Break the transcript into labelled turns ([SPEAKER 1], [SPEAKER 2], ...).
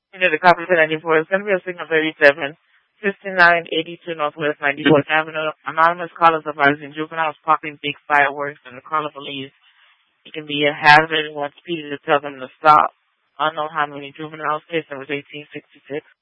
[SPEAKER 1] You know, the copy to 94 is going to be a signal 37, 5982 Northwest 94th Avenue. Anonymous callers advising juveniles popping big fireworks, and the caller believes it can be a hazard and wants Peter to tell them to stop. Unknown how many juveniles. Case number is 1866.